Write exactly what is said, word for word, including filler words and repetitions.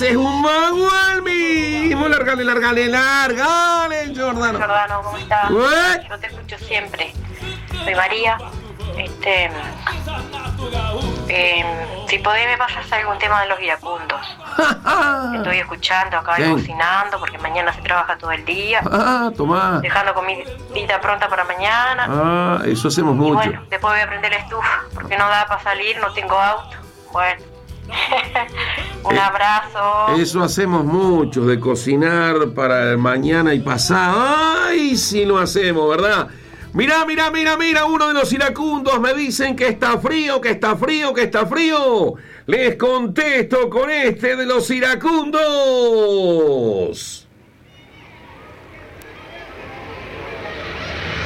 ese es un mago al mismo. Largale, largale, largale, Jordano. Jordano, ¿cómo estás? ¿Eh? Yo te escucho siempre. Soy María. Este, eh, si podés me pasas algún tema de los iracundos. Estoy escuchando, acá Bien. cocinando, porque mañana se trabaja todo el día. Ah, tomá. Dejando comidita pronta para mañana. Ah, eso hacemos Y mucho. bueno, después voy a prender la estufa, porque no da para salir, no tengo auto. Bueno. Un Eh, abrazo. Eso hacemos mucho, de cocinar para mañana y pasado. ¡Ay, sí lo hacemos, ¿verdad? Mirá, mirá, mira, mira, uno de los iracundos me dicen que está frío, que está frío, que está frío. Les contesto con este de los iracundos.